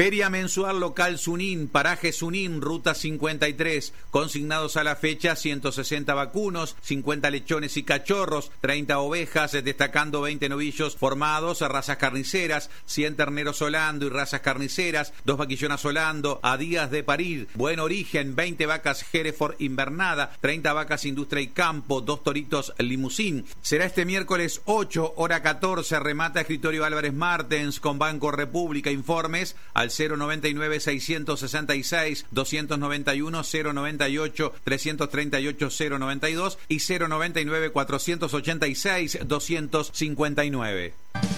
Feria mensual local Sunín, paraje Sunín, ruta 53. Consignados a la fecha 160 vacunos, 50 lechones y cachorros, 30 ovejas, destacando 20 novillos formados, razas carniceras, 100 terneros holando y razas carniceras, 2 vaquillonas holando a días de parir. Buen origen, 20 vacas Hereford invernada, 30 vacas industria y campo, 2 toritos limusín. Será este miércoles 8, hora 14, remata Escritorio Álvarez Martens con Banco República. Informes al 099-666-291, 098-338-092 y 099-486-259.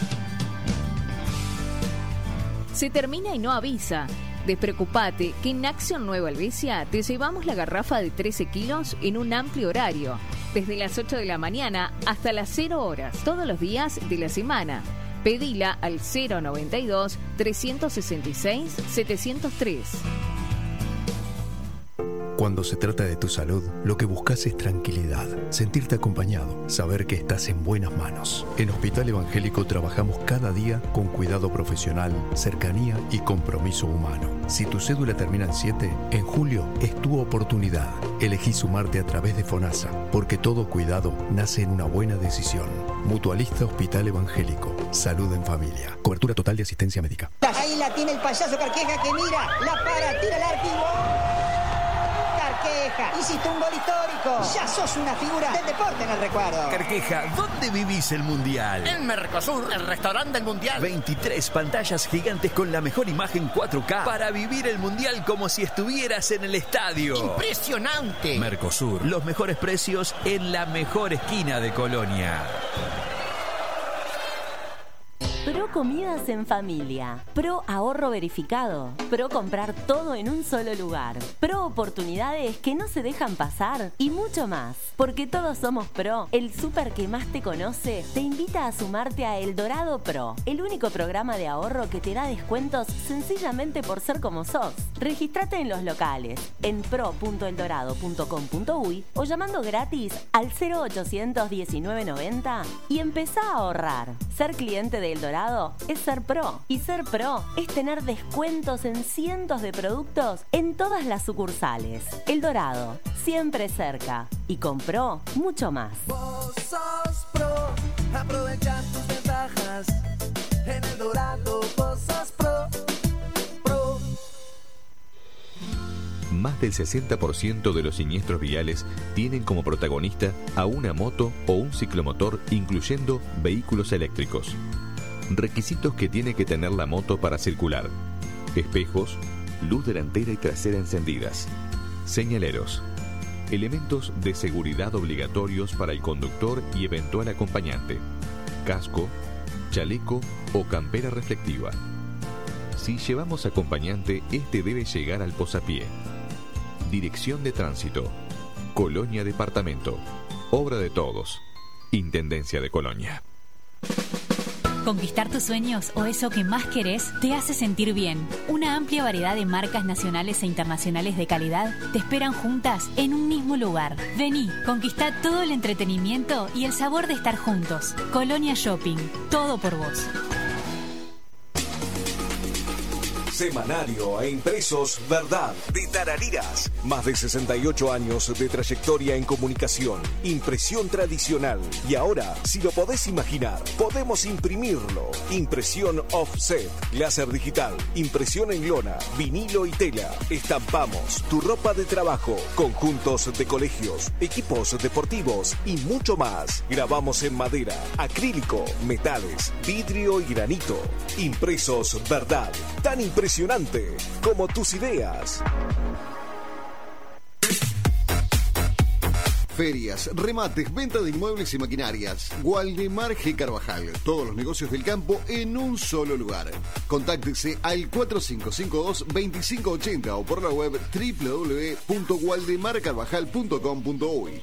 Se termina y no avisa. Despreocupate que en Acción Nueva Helvecia te llevamos la garrafa de 13 kilos en un amplio horario, desde las 8 de la mañana hasta las 0 horas, todos los días de la semana. Pedila al 092-366-703. Cuando se trata de tu salud, lo que buscas es tranquilidad, sentirte acompañado, saber que estás en buenas manos. En Hospital Evangélico trabajamos cada día con cuidado profesional, cercanía y compromiso humano. Si tu cédula termina en 7, en julio es tu oportunidad. Elegí sumarte a través de FONASA, porque todo cuidado nace en una buena decisión. Mutualista Hospital Evangélico. Salud en familia. Cobertura total de asistencia médica. Ahí la tiene el payaso Carqueja que mira, la para, tira el arco y ¡gol! Carqueja, hiciste un gol histórico. Ya sos una figura del deporte en el recuerdo. Carqueja, ¿dónde vivís el Mundial? En Mercosur, el restaurante del Mundial. 23 pantallas gigantes con la mejor imagen 4K para vivir el Mundial como si estuvieras en el estadio. ¡Impresionante! Mercosur, los mejores precios en la mejor esquina de Colonia. Pro Comidas en Familia, Pro Ahorro Verificado, Pro Comprar todo en un solo lugar, Pro Oportunidades que no se dejan pasar y mucho más. Porque todos somos Pro, el súper que más te conoce te invita a sumarte a El Dorado Pro, el único programa de ahorro que te da descuentos sencillamente por ser como sos. Regístrate en los locales, en pro.eldorado.com.uy o llamando gratis al 0800 1990 y empezá a ahorrar. Ser cliente de El Dorado es ser Pro. Y ser Pro es tener descuentos en cientos de productos en todas las sucursales. El Dorado, siempre cerca. Y con Pro, mucho más. Vos sos Pro, aprovecha tus ventajas. En El Dorado, vos sos Pro. Pro. Más del 60% de los siniestros viales tienen como protagonista a una moto o un ciclomotor, incluyendo vehículos eléctricos. Requisitos que tiene que tener la moto para circular: espejos, luz delantera y trasera encendidas, señaleros, elementos de seguridad obligatorios para el conductor y eventual acompañante, casco, chaleco o campera reflectiva. Si llevamos acompañante, este debe llegar al posapié. Dirección de Tránsito, Colonia Departamento, obra de todos, Intendencia de Colonia. Conquistar tus sueños o eso que más querés te hace sentir bien. Una amplia variedad de marcas nacionales e internacionales de calidad te esperan juntas en un mismo lugar. Vení, conquistá todo el entretenimiento y el sabor de estar juntos. Colonia Shopping, todo por vos. Semanario e impresos Verdad de Tarariras. Más de 68 años de trayectoria en comunicación, impresión tradicional. Y ahora, si lo podés imaginar, podemos imprimirlo. Impresión offset, láser digital, impresión en lona, vinilo y tela. Estampamos tu ropa de trabajo, conjuntos de colegios, equipos deportivos y mucho más. Grabamos en madera, acrílico, metales, vidrio y granito. Impresos Verdad, tan impresionante como tus ideas. Ferias, remates, venta de inmuebles y maquinarias. Waldemar G. Carvajal. Todos los negocios del campo en un solo lugar. Contáctese al 4552-2580 o por la web www.waldemarcarvajal.com.uy.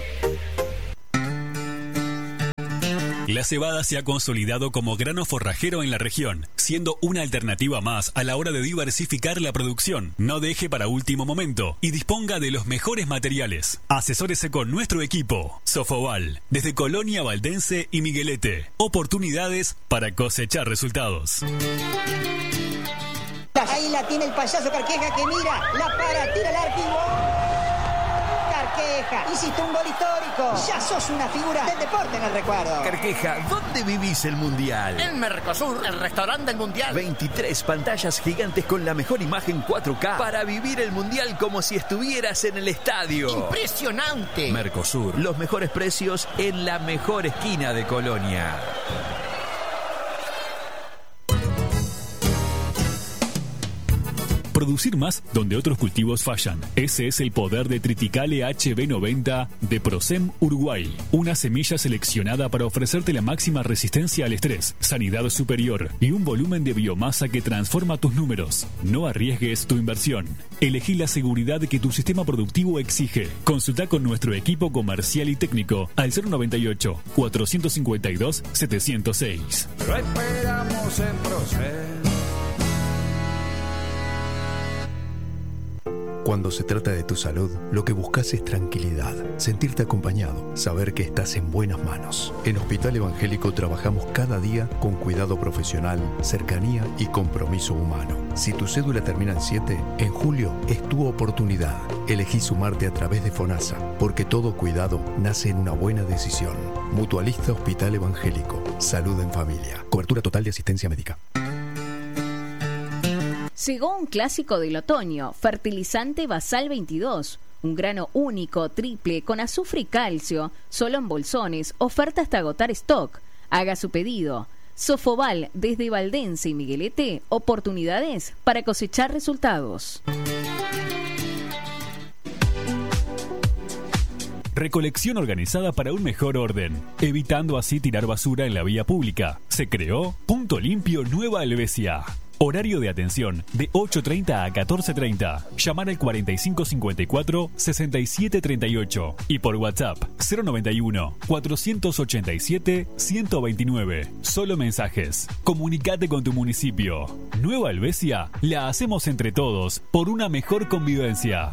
La cebada se ha consolidado como grano forrajero en la región, siendo una alternativa más a la hora de diversificar la producción. No deje para último momento y disponga de los mejores materiales. Asesórese con nuestro equipo. Sofoval, desde Colonia Valdense y Miguelete. Oportunidades para cosechar resultados. Ahí la tiene el payaso Carqueja que mira, la para, tira el arco y ¡gol! Carqueja, hiciste un gol histórico. Ya sos una figura del deporte en el recuerdo. Carqueja, ¿dónde vivís el Mundial? En Mercosur, el restaurante del Mundial. 23 pantallas gigantes con la mejor imagen 4K para vivir el Mundial como si estuvieras en el estadio. ¡Impresionante! Mercosur, los mejores precios en la mejor esquina de Colonia. Producir más donde otros cultivos fallan. Ese es el poder de Triticale HB90 de Procem Uruguay. Una semilla seleccionada para ofrecerte la máxima resistencia al estrés, sanidad superior y un volumen de biomasa que transforma tus números. No arriesgues tu inversión. Elegí la seguridad que tu sistema productivo exige. Consulta con nuestro equipo comercial y técnico al 098 452 706. Lo esperamos en Procem. Cuando se trata de tu salud, lo que buscas es tranquilidad, sentirte acompañado, saber que estás en buenas manos. En Hospital Evangélico trabajamos cada día con cuidado profesional, cercanía y compromiso humano. Si tu cédula termina en 7, en julio es tu oportunidad. Elegí sumarte a través de FONASA, porque todo cuidado nace en una buena decisión. Mutualista Hospital Evangélico. Salud en familia. Cobertura total de asistencia médica. Llegó un clásico del otoño, fertilizante Basal 22, un grano único, triple, con azufre y calcio, solo en bolsones, oferta hasta agotar stock. Haga su pedido. Sofobal, desde Valdense y Miguelete, oportunidades para cosechar resultados. Recolección organizada para un mejor orden, evitando así tirar basura en la vía pública. Se creó Punto Limpio Nueva Helvecia. Horario de atención de 8:30 a 14:30. Llamar al 4554-6738 y por WhatsApp 091-487-129. Solo mensajes. Comunicate con tu municipio. Nueva Helvecia la hacemos entre todos por una mejor convivencia.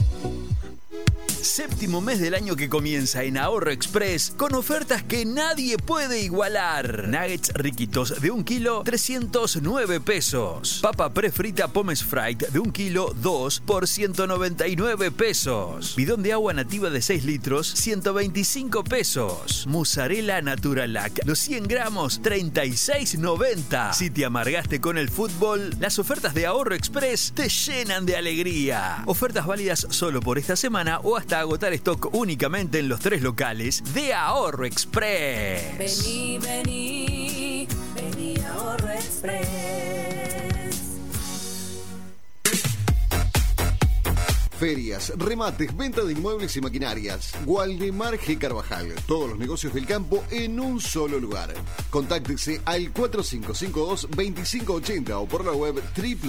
Séptimo mes del año que comienza en Ahorro Express con ofertas que nadie puede igualar. Nuggets riquitos de 1 kilo, 309 pesos. Papa prefrita Pommes Fried de 1 kilo, 2 por 199 pesos. Bidón de agua nativa de 6 litros, 125 pesos. Mozzarella Naturalac, los 100 gramos, 36,90. Si te amargaste con el fútbol, las ofertas de Ahorro Express te llenan de alegría. Ofertas válidas solo por esta semana o hasta agotar stock únicamente en los 3 locales de Ahorro Express. Vení, vení, vení a Ahorro Express. Ferias, remates, venta de inmuebles y maquinarias. Waldemar G. Carvajal. Todos los negocios del campo en un solo lugar. Contáctese al 4552-2580 o por la web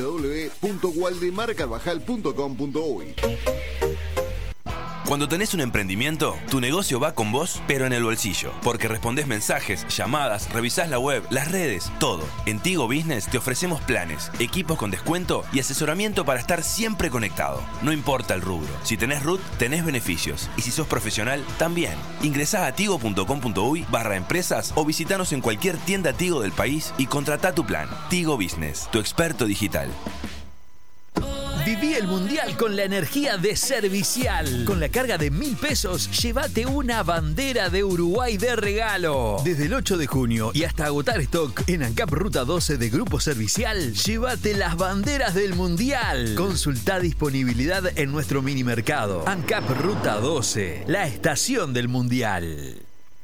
www.waldemarcarvajal.com.uy. Cuando tenés un emprendimiento, tu negocio va con vos, pero en el bolsillo. Porque respondés mensajes, llamadas, revisás la web, las redes, todo. En Tigo Business te ofrecemos planes, equipos con descuento y asesoramiento para estar siempre conectado. No importa el rubro. Si tenés RUT, tenés beneficios. Y si sos profesional, también. Ingresá a tigo.com.uy/empresas o visitanos en cualquier tienda Tigo del país y contratá tu plan. Tigo Business, tu experto digital. Viví el Mundial con la energía de Servicial. Con la carga de 1.000 pesos, llévate una bandera de Uruguay de regalo. Desde el 8 de junio y hasta agotar stock en ANCAP Ruta 12 de Grupo Servicial, llévate las banderas del Mundial. Consultá disponibilidad en nuestro mini mercado. ANCAP Ruta 12, la estación del Mundial.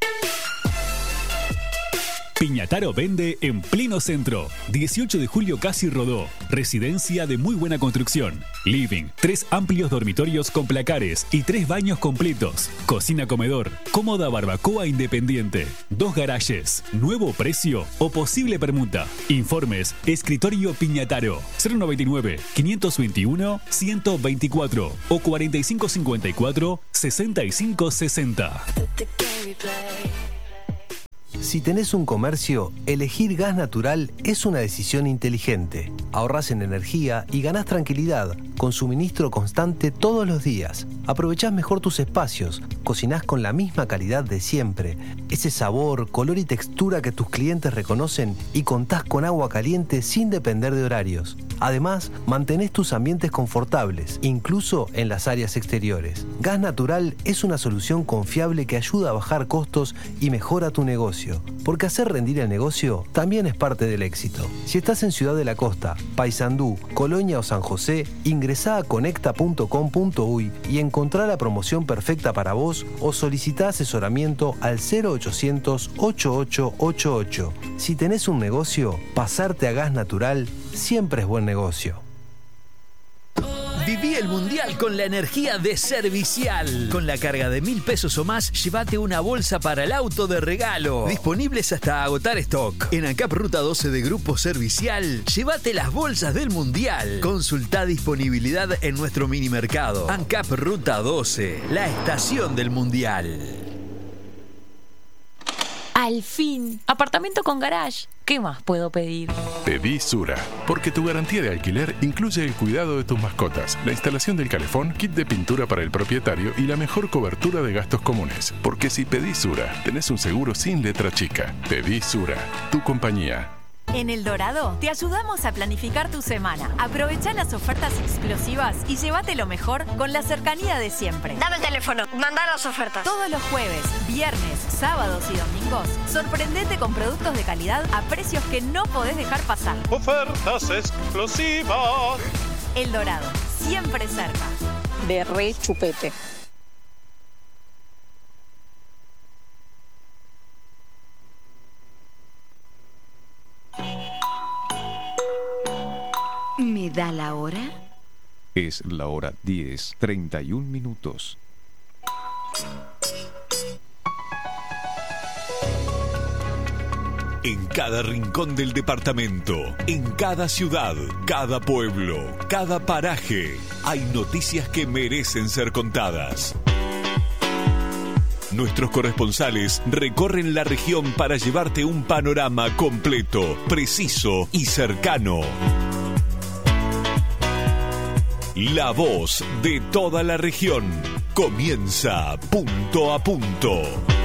Piñataro vende en pleno centro. 18 de julio Casi Rodó. Residencia de muy buena construcción. Living, 3 amplios dormitorios con placares y 3 baños completos. Cocina comedor, cómoda barbacoa independiente. 2 garajes, nuevo precio o posible permuta. Informes, Escritorio Piñataro. 099-521-124 o 4554-6560. Si tenés un comercio, elegir gas natural es una decisión inteligente. Ahorrás en energía y ganás tranquilidad, con suministro constante todos los días. Aprovechás mejor tus espacios, cocinás con la misma calidad de siempre, ese sabor, color y textura que tus clientes reconocen y contás con agua caliente sin depender de horarios. Además, mantenés tus ambientes confortables, incluso en las áreas exteriores. Gas natural es una solución confiable que ayuda a bajar costos y mejora tu negocio, porque hacer rendir el negocio también es parte del éxito. Si estás en Ciudad de la Costa, Paysandú, Colonia o San José, ingresá a conecta.com.uy y encontrá la promoción perfecta para vos o solicitá asesoramiento al 0800 8888. Si tenés un negocio, pasarte a gas natural siempre es buen negocio. Viví el Mundial con la energía de Servicial. Con la carga de 1.000 pesos o más, llévate una bolsa para el auto de regalo. Disponibles hasta agotar stock. En ANCAP Ruta 12 de Grupo Servicial, llévate las bolsas del Mundial. Consultá disponibilidad en nuestro mini mercado. ANCAP Ruta 12, la estación del Mundial. Al fin, apartamento con garage. ¿Qué más puedo pedir? Pedí Sura, porque tu garantía de alquiler incluye el cuidado de tus mascotas, la instalación del calefón, kit de pintura para el propietario y la mejor cobertura de gastos comunes. Porque si pedís Sura, tenés un seguro sin letra chica. Pedí Sura, tu compañía. En El Dorado te ayudamos a planificar tu semana. Aprovecha las ofertas explosivas y llévate lo mejor con la cercanía de siempre. Dame el teléfono, manda las ofertas. Todos los jueves, viernes, sábados y domingos, sorprendete con productos de calidad a precios que no podés dejar pasar. Ofertas explosivas. El Dorado, siempre cerca. De re chupete. ¿Me da la hora? Es la hora 10:31. En cada rincón del departamento, en cada ciudad, cada pueblo, cada paraje, hay noticias que merecen ser contadas. Nuestros corresponsales recorren la región para llevarte un panorama completo, preciso y cercano. La voz de toda la región comienza punto a punto.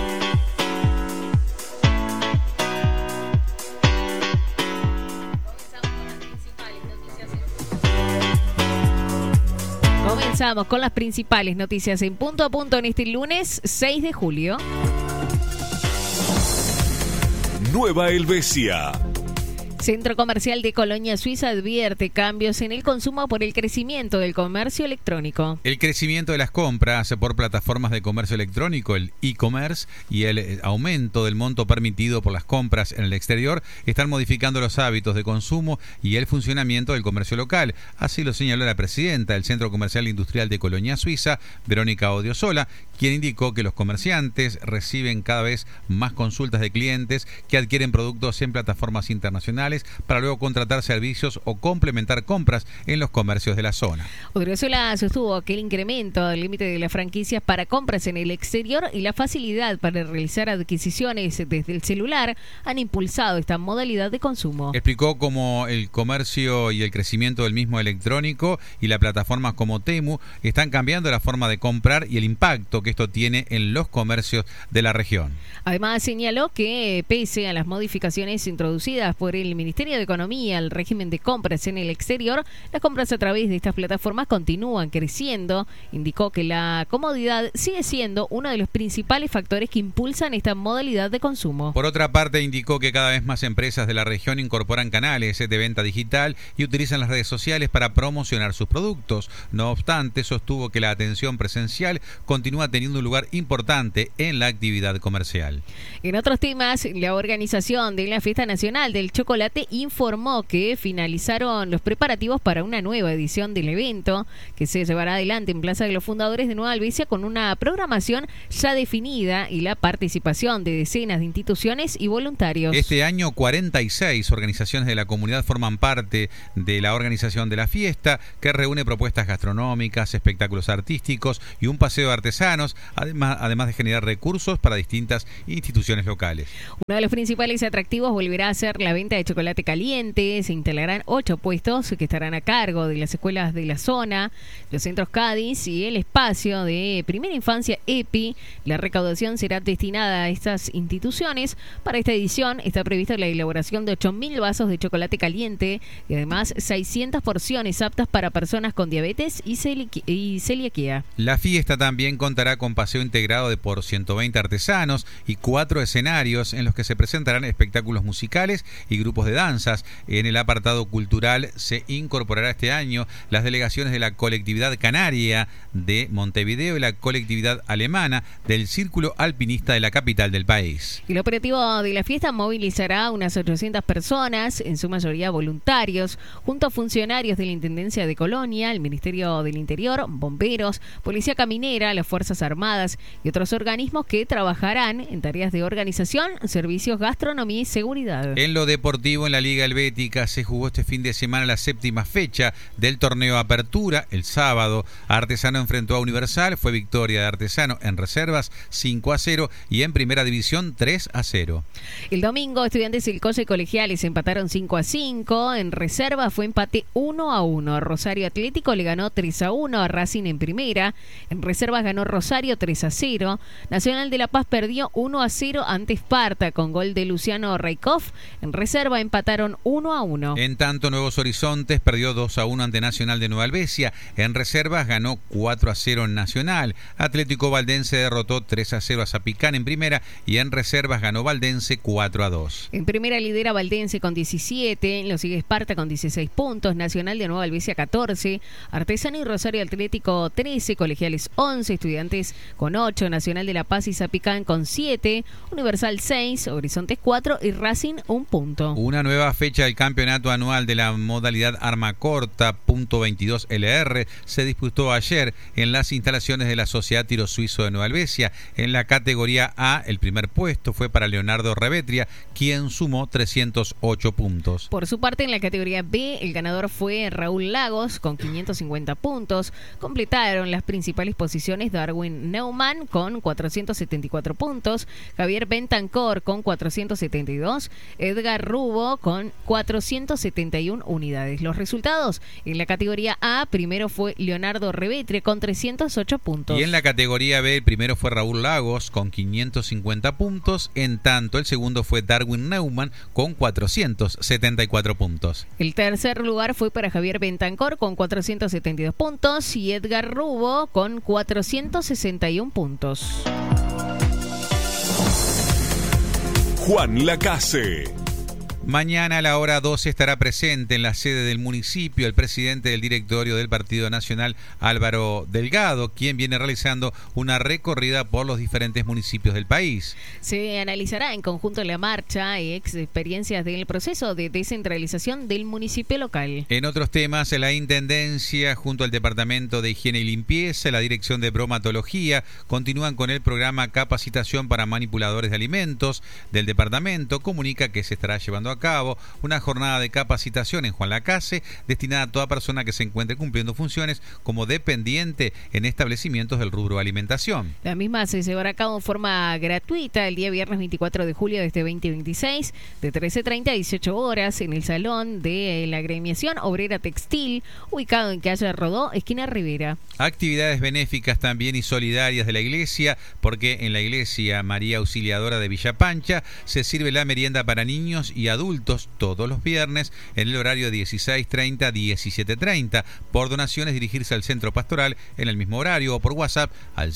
Comenzamos con las principales noticias en punto a punto en este lunes 6 de julio. Nueva Helvecia. Centro Comercial de Colonia Suiza advierte cambios en el consumo por el crecimiento del comercio electrónico. El crecimiento de las compras por plataformas de comercio electrónico, el e-commerce, y el aumento del monto permitido por las compras en el exterior están modificando los hábitos de consumo y el funcionamiento del comercio local. Así lo señaló la presidenta del Centro Comercial Industrial de Colonia Suiza, Verónica Odiosola, quien indicó que los comerciantes reciben cada vez más consultas de clientes que adquieren productos en plataformas internacionales para luego contratar servicios o complementar compras en los comercios de la zona. Odiosola sostuvo que el incremento del límite de las franquicias para compras en el exterior y la facilidad para realizar adquisiciones desde el celular han impulsado esta modalidad de consumo. Explicó cómo el comercio y el crecimiento del mismo electrónico y las plataformas como Temu están cambiando la forma de comprar y el impacto que esto tiene en los comercios de la región. Además señaló que pese a las modificaciones introducidas por el Ministerio de Economía al régimen de compras en el exterior, las compras a través de estas plataformas continúan creciendo. Indicó que la comodidad sigue siendo uno de los principales factores que impulsan esta modalidad de consumo. Por otra parte, indicó que cada vez más empresas de la región incorporan canales de venta digital y utilizan las redes sociales para promocionar sus productos. No obstante, sostuvo que la atención presencial continúa teniendo un lugar importante en la actividad comercial. En otros temas, la organización de la Fiesta Nacional del Chocolate Chocolate informó que finalizaron los preparativos para una nueva edición del evento que se llevará adelante en Plaza de los Fundadores de Nueva Albesia con una programación ya definida y la participación de decenas de instituciones y voluntarios. Este año 46 organizaciones de la comunidad forman parte de la organización de la fiesta, que reúne propuestas gastronómicas, espectáculos artísticos y un paseo de artesanos, además de generar recursos para distintas instituciones locales. Uno de los principales atractivos volverá a ser la venta de chocolate caliente. Se instalarán 8 puestos que estarán a cargo de las escuelas de la zona, los centros Cádiz y el espacio de primera infancia EPI. La recaudación será destinada a estas instituciones. Para esta edición está prevista la elaboración de 8.000 vasos de chocolate caliente y además 600 porciones aptas para personas con diabetes y celiaquía. La fiesta también contará con paseo integrado de por 120 artesanos y 4 escenarios en los que se presentarán espectáculos musicales y grupos de danzas. En el apartado cultural se incorporará este año las delegaciones de la colectividad canaria de Montevideo y la colectividad alemana del Círculo Alpinista de la capital del país. El operativo de la fiesta movilizará unas 800 personas, en su mayoría voluntarios, junto a funcionarios de la Intendencia de Colonia, el Ministerio del Interior, bomberos, Policía Caminera, las Fuerzas Armadas y otros organismos que trabajarán en tareas de organización, servicios, gastronomía y seguridad. En lo deportivo, en la Liga Helvética se jugó este fin de semana la 7ª fecha del torneo Apertura. El sábado, Artesano enfrentó a Universal, fue victoria de Artesano en reservas 5-0 y en primera división 3-0. El domingo, Estudiantes del Colle y Colegiales empataron 5-5, en reserva fue empate 1-1. Rosario Atlético le ganó 3-1 a Racing en primera, en reservas ganó Rosario 3-0. Nacional de La Paz perdió 1-0 ante Esparta con gol de Luciano Raikov, en reserva empataron 1-1. En tanto, Nuevos Horizontes perdió 2-1 ante Nacional de Nueva Albesia, en reservas ganó 4-0 en Nacional. Atlético Valdense derrotó 3-0 a Zapicán en primera y en reservas ganó Valdense 4-2. En primera lidera Valdense con 17, lo sigue Esparta con 16 puntos, Nacional de Nueva Albesia 14, Artesano y Rosario Atlético 13, Colegiales 11, Estudiantes con 8, Nacional de La Paz y Zapicán con 7, Universal 6, Horizontes 4 y Racing 1 punto. Una nueva fecha del campeonato anual de la modalidad arma corta .22 LR se disputó ayer en las instalaciones de la Sociedad Tiro Suizo de Nueva Albesia. En la categoría A, el primer puesto fue para Leonardo Revetria, quien sumó 308 puntos. Por su parte, en la categoría B, el ganador fue Raúl Lagos con 550 puntos. Completaron las principales posiciones Darwin Neumann con 474 puntos, Javier Bentancor con 472, Edgar Rubo con 471 unidades. Los resultados: en la categoría A, primero fue Leonardo Revetria con 308 puntos. Y en la categoría B, el primero fue Raúl Lagos con 550 puntos, en tanto el segundo fue Darwin Neumann con 474 puntos. El tercer lugar fue para Javier Bentancor con 472 puntos y Edgar Rubo con 461 puntos. Juan Lacase. Mañana a la hora 12 estará presente en la sede del municipio el presidente del directorio del Partido Nacional, Álvaro Delgado, quien viene realizando una recorrida por los diferentes municipios del país. Se analizará en conjunto la marcha y experiencias del proceso de descentralización del municipio local. En otros temas, la Intendencia junto al Departamento de Higiene y Limpieza, la Dirección de Bromatología, continúan con el programa Capacitación para Manipuladores de Alimentos del departamento. Comunica que se estará llevando a cabo una jornada de capacitación en Juan Lacase destinada a toda persona que se encuentre cumpliendo funciones como dependiente en establecimientos del rubro alimentación. La misma se llevará a cabo en forma gratuita el día viernes 24 de julio de este 2026 de 13:30 a 18 horas en el salón de la agremiación obrera textil ubicado en calle Rodó, esquina Rivera. Actividades benéficas también y solidarias de la iglesia, porque en la iglesia María Auxiliadora de Villapancha se sirve la merienda para niños y adultos todos los viernes en el horario 16:30 a 17:30. Por donaciones dirigirse al centro pastoral en el mismo horario o por WhatsApp al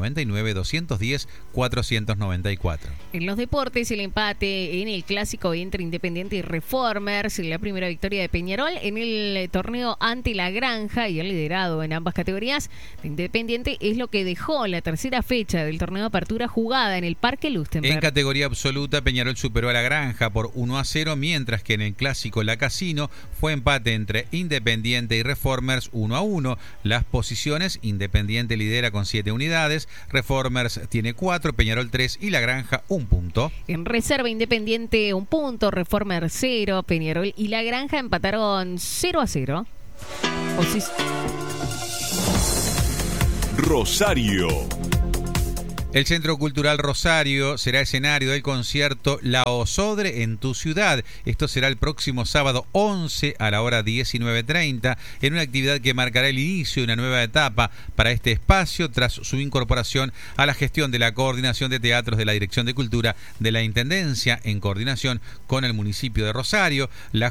099-210-494. En los deportes, el empate en el clásico entre Independiente y Reformers, la primera victoria de Peñarol en el torneo ante La Granja y el liderado en ambas categorías de Independiente es lo que dejó la tercera fecha del torneo de apertura jugada en el Parque Lustenberg. En categoría absoluta, Peñarol superó a La Granja por 1-0 0, mientras que en el clásico La Casino fue empate entre Independiente y Reformers 1-1. Las posiciones: Independiente lidera con 7 unidades, Reformers tiene 4, Peñarol 3 y La Granja 1 punto. En reserva, Independiente 1 punto, Reformers 0, Peñarol y La Granja empataron 0-0. Rosario. El Centro Cultural Rosario será escenario del concierto La Osodre en tu ciudad. Esto será el próximo sábado 11 a la hora 19:30, en una actividad que marcará el inicio de una nueva etapa para este espacio tras su incorporación a la gestión de la Coordinación de Teatros de la Dirección de Cultura de la Intendencia, en coordinación con el municipio de Rosario. La